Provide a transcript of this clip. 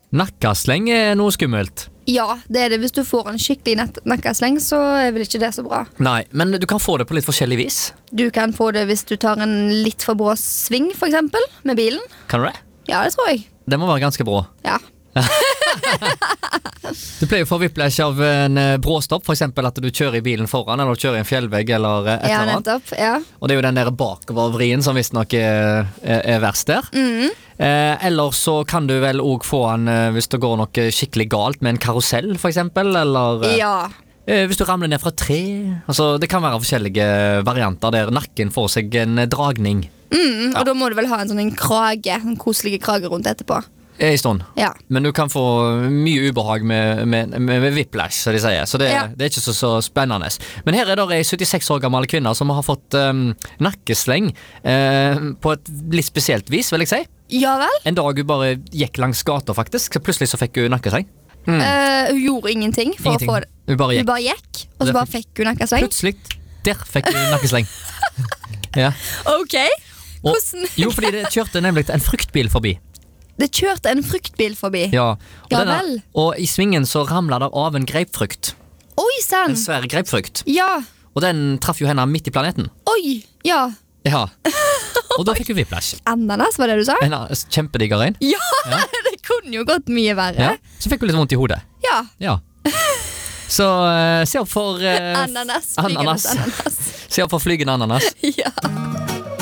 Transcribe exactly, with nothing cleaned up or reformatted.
Nakkasleng er noe skummelt. Ja, det er det. Hvis du får en skikkelig net- nakkasleng, så er vel ikke det så bra. Nei, men du kan få det på litt forskjellig vis. Du kan få det hvis du tar en litt for brå sving, for eksempel, med bilen. Kan du det? Ja, det tror jeg. Det må være ganske brå. Ja. Du pleier å få whiplash av en eh, bråstopp, for eksempel at du kjører i bilen foran, eller kjører i en fjellvegg, eller eh, et Ja, eller annet. nettopp. Ja. Og det er jo den der bakovervrien som visst nok er, er, er verst der. Mm. Eh, eller så kan du vel også få den eh, hvis det går noe skikkelig galt med en karusell, for eksempel, eller eh, Ja. eh, hvis du ramler ned fra et tre. Altså, det kan være forskjellige varianter der nakken får seg en eh, dragning. Mm, og Ja. da må du vel ha en sånn en krage, en koselig krage rundt etterpå. Eh, I stund. Ja. Men du kan få mye ubehag med, med, med, med whiplash, som de sier. Så det, Ja. det er ikke så, så spennende. Men her er det ei syttiseks år gammel kvinne som har fått um, nakkesleng eh, på et litt spesielt vis, vil jeg si. Ja vel? En dag hun bare gikk langs gata, faktisk, så plutselig så fikk hun nakkesleng. Mm. Eh, hun gjorde ingenting for Ingenting. å få det. Hun bare Hun gikk. bare gikk, og Det så bare fikk hun nakkasleng. Plutselig, der fikk hun nakkesleng. Ja. Ok, Og, hvordan jo, fordi det kjørte nemlig en fruktbil forbi. Det kjørte en fruktbil forbi. Ja, og, Ja denne, vel. og i svingen så ramla det av en grapefrukt. Oi, sann. En svær grapefrukt. Ja, Og den traff jo henne midt i planeten. oi, ja. Ja. Og da fikk hun whiplash. Ananas, var det du sa? En kjempediger en. Ja, Ja. det kunne jo gått mye verre. Ja. Så fikk hun litt vondt i hodet. Ja. Ja. Så uh, se opp for uh, Ananas. flygendes ananas. ananas. Se opp for flygende ananas. Ja.